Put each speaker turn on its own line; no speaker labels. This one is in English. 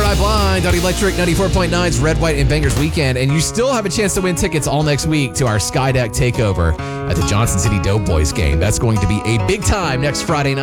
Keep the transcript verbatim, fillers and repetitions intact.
Sky Blind on Electric ninety-four point nine's Red, White, and Bangers Weekend. And you still have a chance to win tickets all next week to our Skydeck Takeover at the Johnson City Doughboys game. That's going to be a big time next Friday night.